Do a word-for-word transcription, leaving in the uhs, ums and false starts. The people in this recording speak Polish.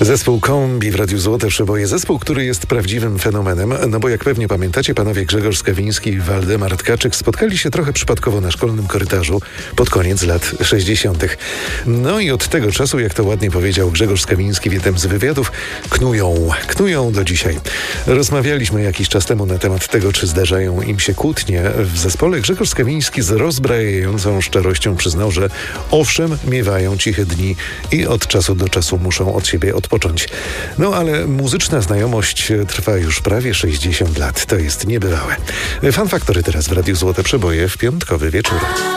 Zespół Kombi w Radiu Złote Przeboje. Zespół, który jest prawdziwym fenomenem, no bo jak pewnie pamiętacie, panowie Grzegorz Skawiński i Waldemar Tkaczyk spotkali się trochę przypadkowo na szkolnym korytarzu pod koniec lat sześćdziesiątych. No i od tego czasu, jak to ładnie powiedział Grzegorz Skawiński w jednym z wywiadów, knują, knują do dzisiaj. Rozmawialiśmy jakiś czas temu na temat tego, czy zdarzają im się kłótnie w zespole. Grzegorz Skawiński z rozbrajającą szczerością przyznał, że owszem, miewają ciche dni i od czasu do czasu muszą od siebie odpocząć. No ale muzyczna znajomość trwa już prawie sześćdziesiąt lat. To jest niebywałe. Fan Factory teraz w Radiu Złote Przeboje w piątkowy wieczór.